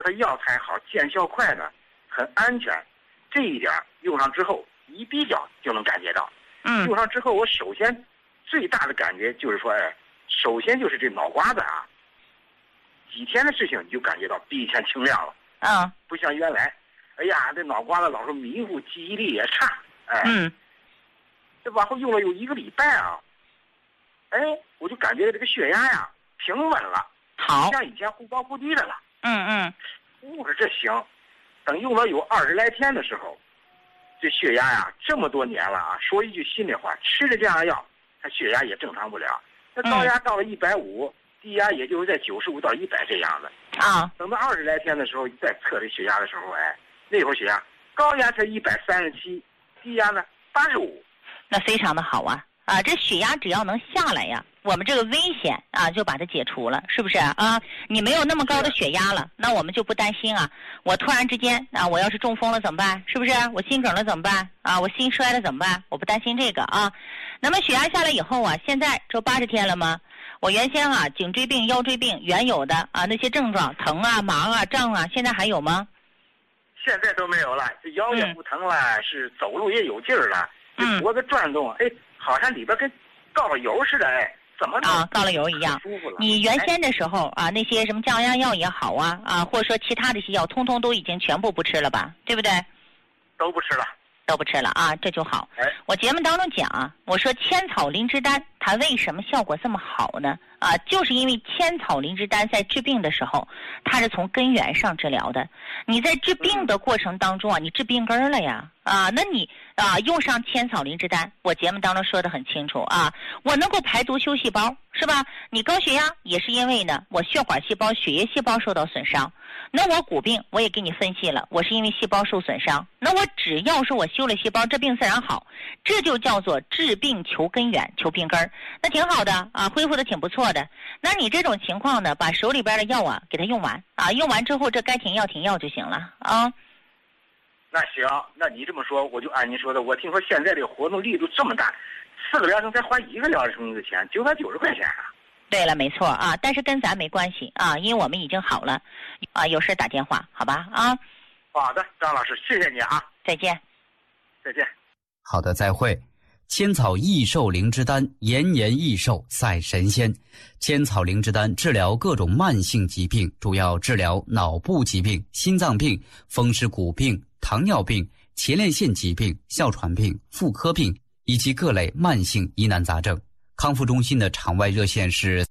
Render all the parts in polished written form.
它药材好，见效快呢，很安全。这一点用上之后一比较就能感觉到。用上之后，我首先最大的感觉就是说，首先就是这脑瓜子啊，几天的事情你就感觉到比以前清亮了。不像原来，哎呀，这脑瓜子老是迷糊，记忆力也差。这往后用了有1个礼拜啊，我就感觉这个血压呀平稳了， 好， 像以前忽高忽低的了。我说这行，等用了有20来天的时候，这血压呀这么多年了啊，说一句心里话，吃着这样的药，它血压也正常不了。那高压到了150，低压也就是在95到100这样的。等到20来天的时候再测这血压的时候，那会儿血压高压才137，低压呢85。 那非常的好啊！这血压只要能下来呀，我们这个危险啊就把它解除了，是不是啊？你没有那么高的血压了，那我们就不担心啊。我突然之间啊，我要是中风了怎么办？是不是？我心梗了怎么办？我心衰了怎么办？我不担心这个啊。那么血压下来以后啊，现在这80天了吗？我原先颈椎病、腰椎病原有的那些症状，疼啊、麻啊、胀啊，现在还有吗？ 现在都没有了，这腰也不疼了，是走路也有劲儿了。脖子转动，好像里边跟告了油似的，怎么告了油一样。你原先的时候那些什么降压药也好或者说其他的一些药，通通都已经全部不吃了吧，对不对？ 都不吃了。 都不吃了这就好。我节目当中讲我说千草灵芝丹它为什么效果这么好呢？就是因为千草灵芝丹在治病的时候，它是从根源上治疗的。你在治病的过程当中你治病根了呀那你用上千草灵芝丹，我节目当中说的很清楚我能够排毒修细胞，是吧？你高血压也是因为呢，我血管细胞、血液细胞受到损伤。那我骨病我也给你分析了，我是因为细胞受损伤。那我只要是我修了细胞，这病自然好，这就叫做治病求根源、求病根儿，那挺好的恢复的挺不错的。那你这种情况呢，把手里边的药给它用完用完之后，这该停药停药就行了那行，那你这么说，我就按您说的。我听说现在这个活动力度这么大，4个疗程才花1个疗程的钱，990块钱对了，没错但是跟咱没关系因为我们已经好了有事打电话，好吧好的，张老师，谢谢你再见。 再见。 好的，再会。千草益寿灵芝丹，延年益寿赛神仙。千草灵芝丹治疗各种慢性疾病，主要治疗脑部疾病、心脏病、风湿骨病、糖尿病、前列腺疾病、哮喘病、妇科病以及各类慢性疑难杂症。康复中心的场外热线是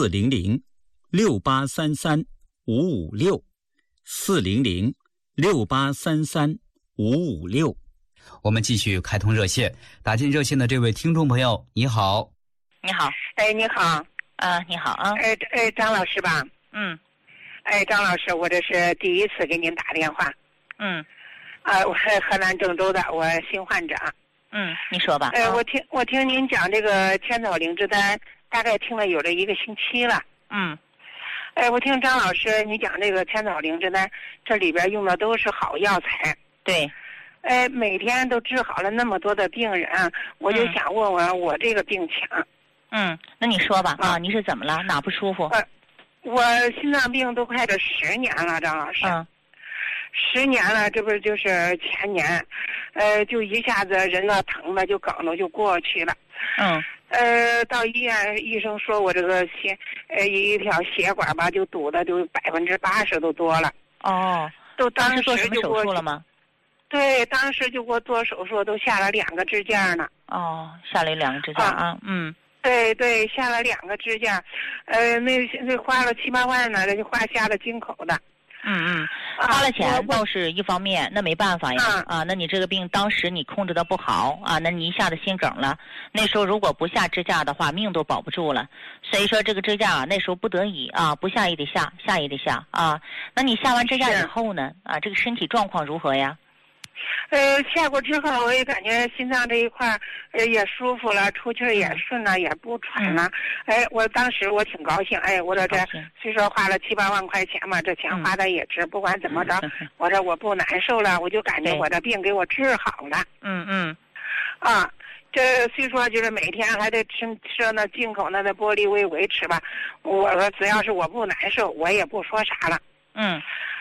400-6833-556 400-6833-556。我们继续开通热线，打进热线的这位听众朋友，你好。 你好。 你好。 你好张老师吧。张老师，我这是第一次给您打电话。我是河南郑州的，我新患者。 你说吧。 我听您讲这个千草灵芝丹，大概听了有这1个星期了。我听张老师你讲这个千草灵芝丹，这里边用的都是好药材。 对。 每天都治好了那么多的病人，我就想问问我这个病情。 那你说吧你是怎么了？哪不舒服？ 我心脏病都快这10年了，张老师。10年了，这不是就是前年，就一下子人呢疼的就梗了就过去了。到医院，医生说我这个一条血管吧就堵的就80%都多了。都当时做什么手术了吗？ 对，当时就给我做手术，都下了2个支架呢。 下了2个支架对，下了2个支架，那花了7、8万呢，这就花下了进口的。 花了钱倒是一方面，那没办法呀那你这个病当时你控制的不好那你一下子心梗了，那时候如果不下支架的话，命都保不住了。所以说这个支架那时候不得已不下也得下也得下那你下完支架以后呢这个身体状况如何呀？ 下过之后，我也感觉心脏这一块也舒服了，出气也顺了，也不喘了。我当时我挺高兴，我说这虽说花了7、8万块钱嘛，这钱花的也值。不管怎么着，我说我不难受了，我就感觉我的病给我治好了。这虽说就是每天还得吃那进口那的玻璃维维持吧，我说只要是我不难受，我也不说啥了。